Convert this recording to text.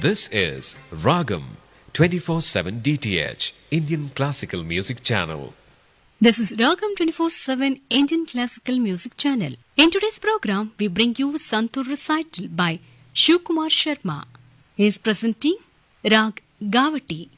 This is Ragam 24/7 DTH Indian Classical Music Channel. This is Ragam 24/7 Indian Classical Music Channel. In today's program, we bring you Santur recital by Shivkumar Sharma. He is presenting Rag Gavati